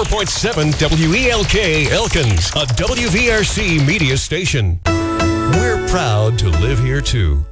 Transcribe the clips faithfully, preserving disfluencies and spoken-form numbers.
ninety-four point seven W E L K Elkins, a W V R C media station. We're proud to live here, too.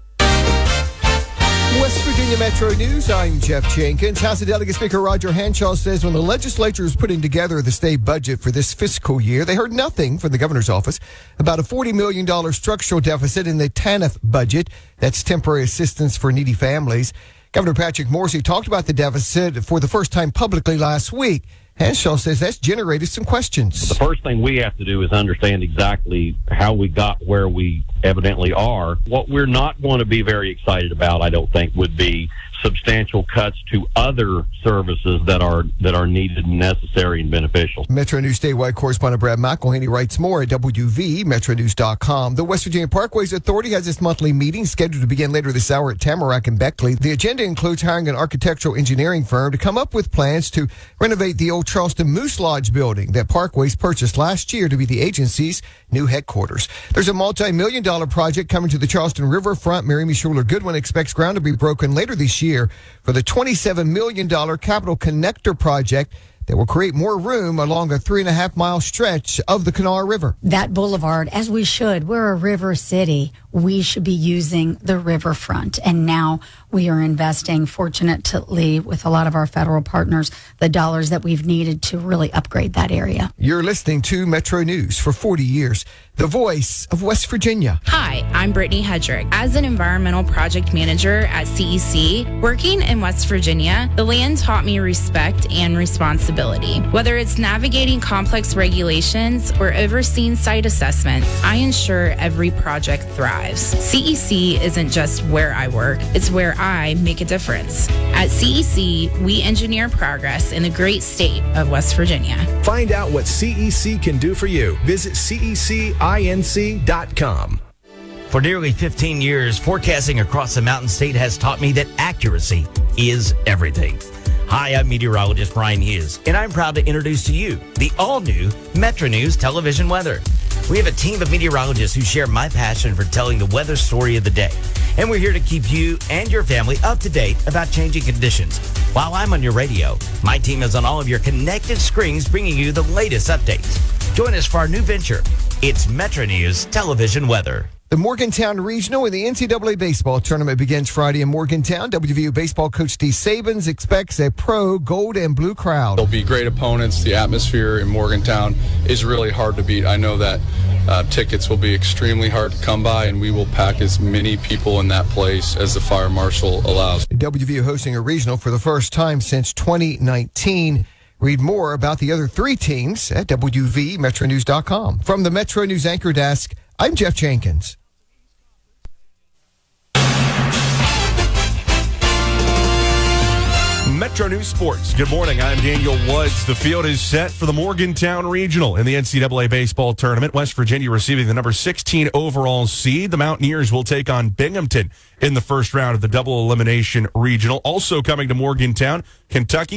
West Virginia Metro News, I'm Jeff Jenkins. House of Delegate Speaker Roger Hanshaw says when the legislature is putting together the state budget for this fiscal year, they heard nothing from the governor's office about a forty million dollars structural deficit in the TANF budget. That's temporary assistance for needy families. Governor Patrick Morrisey talked about the deficit for the first time publicly last week. Hanshaw says that's generated some questions. The first thing we have to do is understand exactly how we got where we evidently are. What we're not going to be very excited about, I don't think, would be substantial cuts to other services that are that are needed and necessary and beneficial. Metro News statewide correspondent Brad McElhaney writes more at W V metro news dot com. The West Virginia Parkways Authority has its monthly meeting scheduled to begin later this hour at Tamarack and Beckley. The agenda includes hiring an architectural engineering firm to come up with plans to renovate the old Charleston Moose Lodge building that Parkways purchased last year to be the agency's new headquarters. There's a multi-million dollar project coming to the Charleston riverfront. Mary Schuler Goodwin expects ground to be broken later this year for the twenty-seven million dollars Capital Connector project that will create more room along a three and a half mile stretch of the Kanawha River. That boulevard, as we should, we're a river city. We should be using the riverfront. And now we are investing, fortunately, with a lot of our federal partners, the dollars that we've needed to really upgrade that area. You're listening to Metro News for forty years, the voice of West Virginia. Hi, I'm Brittany Hedrick. As an environmental project manager at C E C, working in West Virginia, the land taught me respect and responsibility. Whether it's navigating complex regulations or overseeing site assessments, I ensure every project thrives. C E C isn't just where I work, it's where I make a difference. At C E C, we engineer progress in the great state of West Virginia. Find out what C E C can do for you. Visit C E C inc dot com. For nearly fifteen years, forecasting across the Mountain State has taught me that accuracy is everything. Hi, I'm meteorologist Brian Hughes, and I'm proud to introduce to you the all-new Metro News television weather. We have a team of meteorologists who share my passion for telling the weather story of the day, and we're here to keep you and your family up to date about changing conditions. While I'm on your radio, my team is on all of your connected screens bringing you the latest updates. Join us for our new venture. It's Metro News television weather. The Morgantown Regional in the N C double A baseball tournament begins Friday in Morgantown. W V U baseball coach Steve Sabins expects a pro gold and blue crowd. There'll be great opponents. The atmosphere in Morgantown is really hard to beat. I know that uh, tickets will be extremely hard to come by, and we will pack as many people in that place as the fire marshal allows. W V U hosting a regional for the first time since twenty nineteen. Read more about the other three teams at W V metro news dot com. From the Metro News Anchor Desk, I'm Jeff Jenkins. Metro News Sports. Good morning. I'm Daniel Woods. The field is set for the Morgantown Regional in the N C double A baseball tournament. West Virginia receiving the number sixteen overall seed. The Mountaineers will take on Binghamton in the first round of the double elimination regional. Also coming to Morgantown, Kentucky